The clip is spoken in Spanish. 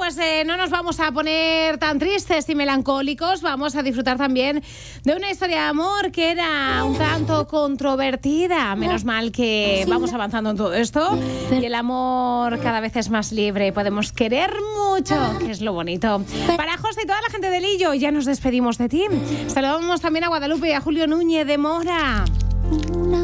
pues no nos vamos a poner tan tristes y melancólicos. Vamos a disfrutar también de una historia de amor que era un tanto controvertida. Menos mal que vamos avanzando en todo esto y el amor cada vez es más libre. Podemos querer mucho, que es lo bonito. Para José y toda la gente de Lillo, ya nos despedimos de ti. Saludamos también a Guadalupe y a Julio Núñez de Mora.